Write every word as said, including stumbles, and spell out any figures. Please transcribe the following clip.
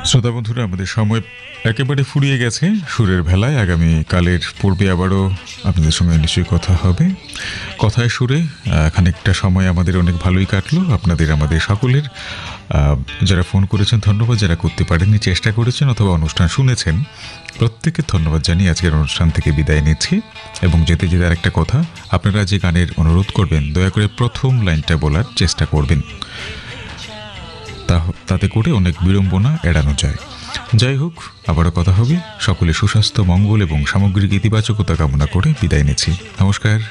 শ্রোতা বন্ধুরা, আমাদের সময় একেবারে ফুরিয়ে গেছে সুরের ভেলায়। আগামী কালের পূর্বে আবারও আপনাদের সঙ্গে নিশ্চয়ই কথা হবে। কথায় সুরে খানিকটা সময় আমাদের অনেক ভালোই কাটলো। আপনাদের আমাদের সকলের যারা ফোন করেছেন ধন্যবাদ, যারা করতে পারেননি চেষ্টা করেছেন অথবা অনুষ্ঠান শুনেছেন প্রত্যেককে ধন্যবাদ জানিয়ে আজকের অনুষ্ঠান থেকে বিদায় নিচ্ছি। এবং যেতে যেতে আরেকটা কথা, আপনারা যে গানের অনুরোধ করবেন দয়া করে প্রথম লাইনটা বলার চেষ্টা করবেন, তাতে করে অনেক বিড়ম্বনা এড়ানো যায়। যাই হোক, আবারও কথা হবে। সকলে সুস্বাস্থ্য, মঙ্গল এবং সামগ্রিক ইতিবাচকতা কামনা করে বিদায় নিচ্ছি। নমস্কার।